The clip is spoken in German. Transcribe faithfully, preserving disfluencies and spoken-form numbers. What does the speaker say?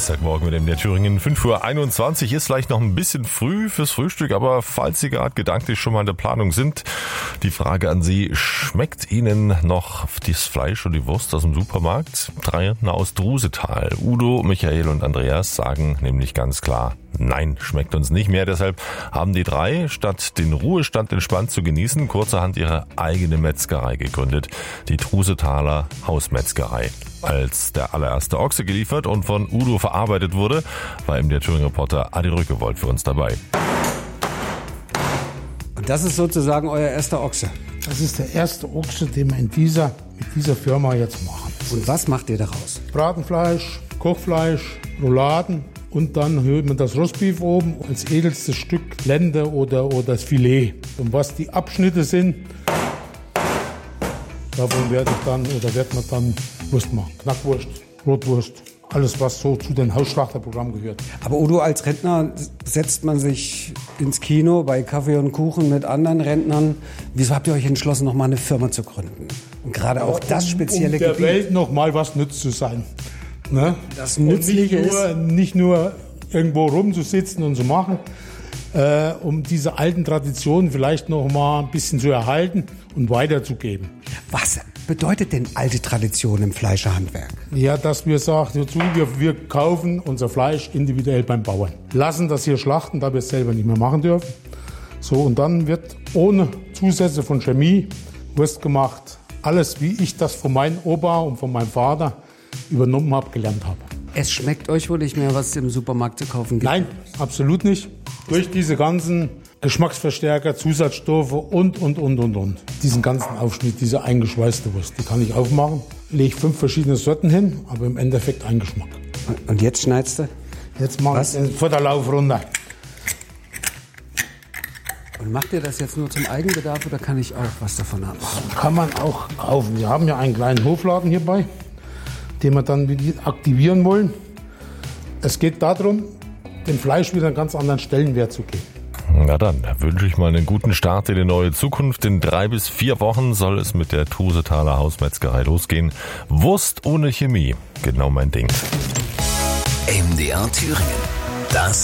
Dienstagmorgen mit dem der Thüringen. fünf Uhr einundzwanzig ist vielleicht noch ein bisschen früh fürs Frühstück, aber falls Sie gerade gedanklich schon mal in der Planung sind, die Frage an Sie, schmeckt Ihnen noch das Fleisch und die Wurst aus dem Supermarkt? Drei aus Drusetal, Udo, Michael und Andreas sagen nämlich ganz klar, nein, schmeckt uns nicht mehr. Deshalb haben die drei, statt den Ruhestand entspannt zu genießen, kurzerhand ihre eigene Metzgerei gegründet, die Drusetaler Hausmetzgerei. Als der allererste Ochse geliefert und von Udo verarbeitet wurde, war eben der Thüringen-Reporter Adi Rückewold für uns dabei. Und das ist sozusagen euer erster Ochse? Das ist der erste Ochse, den wir in dieser, mit dieser Firma jetzt machen. Und was macht ihr daraus? Bratenfleisch, Kochfleisch, Rouladen und dann hört man das Rostbeef oben als edelstes Stück Lende oder, oder das Filet. Und was die Abschnitte sind, davon werde ich dann oder wird man dann Wurst machen. Knackwurst, Rotwurst, alles was so zu den Hausschlachterprogrammen gehört. Aber Udo, als Rentner setzt man sich ins Kino bei Kaffee und Kuchen mit anderen Rentnern. Wieso habt ihr euch entschlossen, noch mal eine Firma zu gründen? Und gerade auch das spezielle um der Gebiet. Welt noch mal was nütz zu sein. Ne? Das Nützliche nicht nur, ist, nicht nur irgendwo rumzusitzen und zu machen, äh, um diese alten Traditionen vielleicht noch mal ein bisschen zu erhalten und weiterzugeben. was bedeutet denn alte Tradition im Fleischerhandwerk? Ja, dass wir sagen, wir, wir kaufen unser Fleisch individuell beim Bauern. Lassen das hier schlachten, da wir es selber nicht mehr machen dürfen. So, und dann wird ohne Zusätze von Chemie Wurst gemacht. Alles, wie ich das von meinem Opa und von meinem Vater übernommen habe, gelernt habe. Es schmeckt euch wohl nicht mehr, was es im Supermarkt zu kaufen gibt? Nein, absolut nicht. Durch diese ganzen Geschmacksverstärker, Zusatzstoffe und, und, und, und, und. Diesen ganzen Aufschnitt, diese eingeschweißte Wurst, die kann ich aufmachen. Lege fünf verschiedene Sorten hin, aber im Endeffekt ein Geschmack. Und jetzt schneidest du? Jetzt mache ich den Futterlauf runter. Und macht ihr das jetzt nur zum Eigenbedarf oder kann ich auch was davon haben? Kann man auch kaufen. Wir haben ja einen kleinen Hofladen hierbei, den wir dann wieder aktivieren wollen. Es geht darum, dem Fleisch wieder einen ganz anderen Stellenwert zu geben. Na dann wünsche ich mal einen guten Start in die neue Zukunft. In drei bis vier Wochen soll es mit der Drusetaler Hausmetzgerei losgehen. Wurst ohne Chemie, genau mein Ding. M D R Thüringen. Das